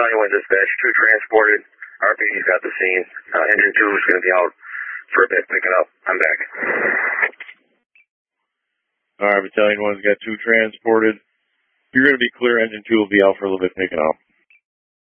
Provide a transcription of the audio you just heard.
Battalion 1 dispatch, 2 transported. RPD's got the scene. Engine 2 is going to be out for a bit, picking up. I'm back. All right, Battalion 1's got 2 transported. You're going to be clear. Engine 2 will be out for a little bit, picking up.